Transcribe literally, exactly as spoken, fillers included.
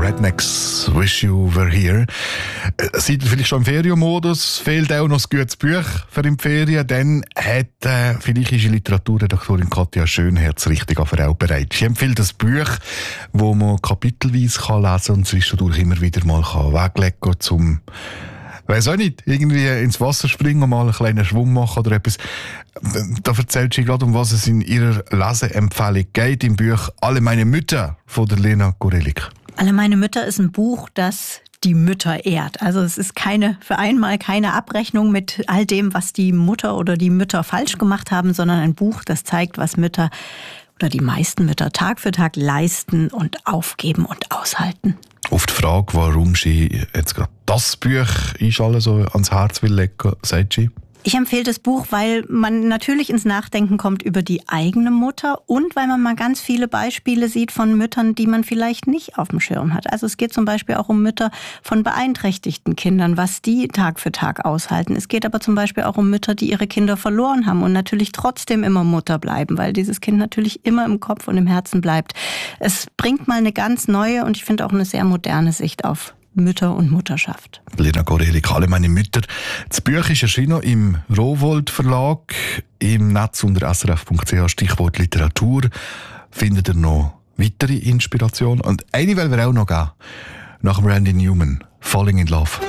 Rednecks, Wish You Were Here. Seid ihr vielleicht schon im Ferienmodus? Fehlt auch noch ein gutes Buch für die Ferien? Dann hat äh, vielleicht ist die Literaturredaktorin Katja Schönherz richtig auf auch bereit. Sie empfiehlt das Buch, wo man kapitelweise kann lesen und zwischendurch immer wieder mal kann weglegen kann, zum weiss auch nicht, irgendwie ins Wasser springen und mal einen kleinen Schwung machen oder etwas. Da erzählt sie gerade, um was es in ihrer Leseempfehlung geht, im Buch «Alle meine Mütter» von der Lena Gorelik. «Alle meine Mütter» ist ein Buch, das die Mütter ehrt. Also es ist keine, für einmal keine Abrechnung mit all dem, was die Mutter oder die Mütter falsch gemacht haben, sondern ein Buch, das zeigt, was Mütter oder die meisten Mütter Tag für Tag leisten und aufgeben und aushalten. Auf die Frage, warum sie jetzt gerade das Buch ist alles so ans Herz will legen, sagt sie: Ich empfehle das Buch, weil man natürlich ins Nachdenken kommt über die eigene Mutter und weil man mal ganz viele Beispiele sieht von Müttern, die man vielleicht nicht auf dem Schirm hat. Also es geht zum Beispiel auch um Mütter von beeinträchtigten Kindern, was die Tag für Tag aushalten. Es geht aber zum Beispiel auch um Mütter, die ihre Kinder verloren haben und natürlich trotzdem immer Mutter bleiben, weil dieses Kind natürlich immer im Kopf und im Herzen bleibt. Es bringt mal eine ganz neue und ich finde auch eine sehr moderne Sicht auf Mütter und Mutterschaft. Lena Gorelik, «Alle meine Mütter». Das Buch ist erschienen im Rowohlt Verlag. Im Netz unter s r f punkt c h Stichwort Literatur findet ihr noch weitere Inspirationen. Und eine wollen wir auch noch geben. Nach Randy Newman, «Falling in Love».